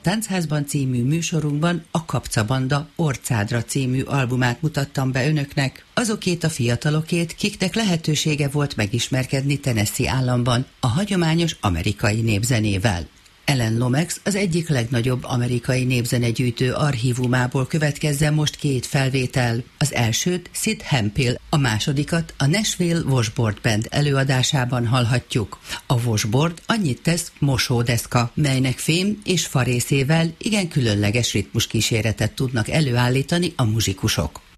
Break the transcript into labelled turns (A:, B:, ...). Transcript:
A: Táncházban című műsorunkban a Kapca Banda Orcádra című albumát mutattam be önöknek, azokét a fiatalokét, kiknek lehetősége volt megismerkedni Tennessee államban a hagyományos amerikai népzenével. Ellen Lomax az egyik legnagyobb amerikai népzenegyűjtő archívumából következzen most 2 felvétel. Az elsőt Sid Hemphill, a másodikat a Nashville Washboard Band előadásában hallhatjuk. A washboard annyit tesz mosódeszka, melynek fém és fa részével igen különleges ritmuskíséretet tudnak előállítani a muzsikusok.